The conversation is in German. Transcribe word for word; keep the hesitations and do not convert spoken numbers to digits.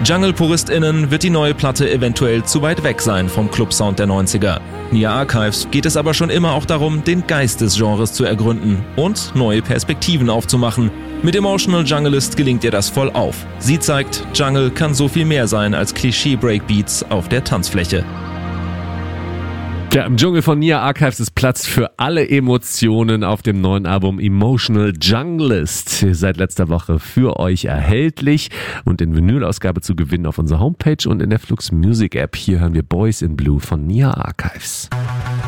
Jungle-PuristInnen wird die neue Platte eventuell zu weit weg sein vom Club-Sound der neunziger. Nia Archives geht es aber schon immer auch darum, den Geist des Genres zu ergründen und neue Perspektiven aufzumachen. Mit Emotional Junglist gelingt ihr das voll auf. Sie zeigt, Jungle kann so viel mehr sein als Klischee-Breakbeats auf der Tanzfläche. Ja, im Dschungel von Nia Archives ist Platz für alle Emotionen auf dem neuen Album Emotional Junglist. Seit letzter Woche für euch erhältlich und in Vinylausgabe zu gewinnen auf unserer Homepage und in der Flux Music App. Hier hören wir Boys in Blue von Nia Archives.